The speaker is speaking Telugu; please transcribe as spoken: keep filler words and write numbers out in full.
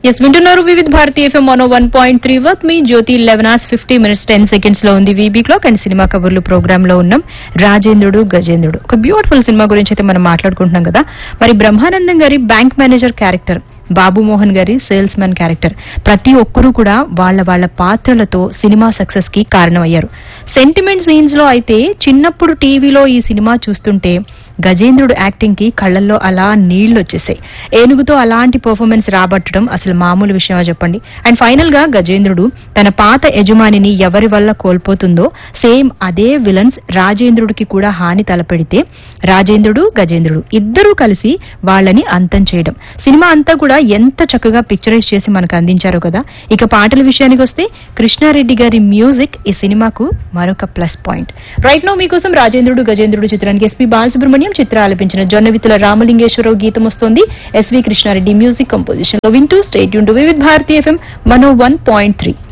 ఎస్ వింటున్నారు వివిధ Bharati FM one one point three worth మీ జ్యోతి eleven hours fifty minutes ten seconds లో ఉంది వీబీ క్లాక్ అండ్ సినిమా కబుర్లు ప్రోగ్రామ్ లో ఉన్నాం. రాజేంద్రుడు గజేంద్రుడు ఒక బ్యూటిఫుల్ సినిమా గురించి అయితే మనం మాట్లాడుకుంటున్నాం కదా. మరి బ్రహ్మానందం గారి బ్యాంక్ మేనేజర్ క్యారెక్టర్, బాబు మోహన్ గారి సేల్స్ మ్యాన్ క్యారెక్టర్, ప్రతి ఒక్కరూ కూడా వాళ్ళ వాళ్ళ పాత్రలతో సినిమా సక్సెస్ కి కారణమయ్యారు. సెంటిమెంట్ సీన్స్ లో అయితే చిన్నప్పుడు టీవీలో ఈ సినిమా చూస్తుంటే గజేంద్రుడు యాక్టింగ్ కి కళ్లల్లో అలా నీళ్లు వచ్చేసాయి. ఏనుగుతో అలాంటి పర్ఫార్మెన్స్ రాబట్టడం అసలు మామూలు విషయమా చెప్పండి. అండ్ ఫైనల్ గా గజేంద్రుడు తన పాత యజమానిని ఎవరి వల్ల కోల్పోతుందో సేమ్ అదే విలన్స్ రాజేంద్రుడికి కూడా హాని తలపెడితే రాజేంద్రుడు గజేంద్రుడు ఇద్దరూ కలిసి వాళ్ళని అంతం చేయడం. సినిమా అంతా కూడా ఎంత చక్కగా పిక్చరైజ్ చేసి మనకు అందించారో కదా. ఇక పాటల విషయానికి వస్తే కృష్ణారెడ్డి గారి మ్యూజిక్ ఈ సినిమాకు మరొక ప్లస్ పాయింట్. రైట్ నో మీకోసం రాజేంద్రుడు గజేంద్రుడు చిత్రానికి ఎస్పీ బాలసుబ్రహ్మణ్యం చిత్ర ఆలపించిన జొన్నవితుల రామలింగేశ్వరరావు గీతం వస్తోంది. ఎస్వి కృష్ణారెడ్డి మ్యూజిక్ కంపోజిషన్ లో వింటూ స్టే ట్యూన్ టు వివిధ Bharati FM one one point three.